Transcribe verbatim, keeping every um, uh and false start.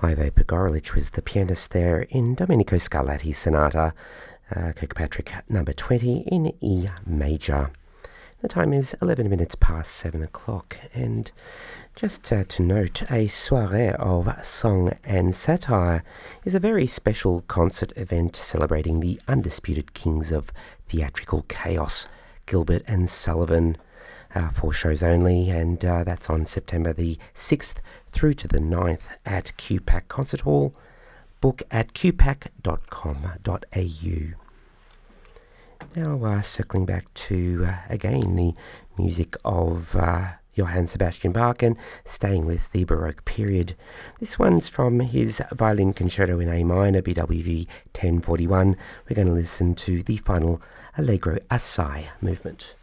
Ivo Pogorelic was the pianist there in Domenico Scarlatti's sonata, uh, Kirkpatrick number twenty in E major. The time is eleven minutes past seven o'clock, and just uh, to note, a soirée of song and satire is a very special concert event celebrating the undisputed kings of theatrical chaos, Gilbert and Sullivan. Uh, four shows only, and uh, that's on September the sixth through to the ninth at Q PAC Concert Hall. Book at q pac dot com dot a u. Now, uh, circling back to, uh, again, the music of uh, Johann Sebastian Bach, and staying with the Baroque period. This one's from his Violin Concerto in A minor, B W V ten forty-one. We're going to listen to the final Allegro Assai movement.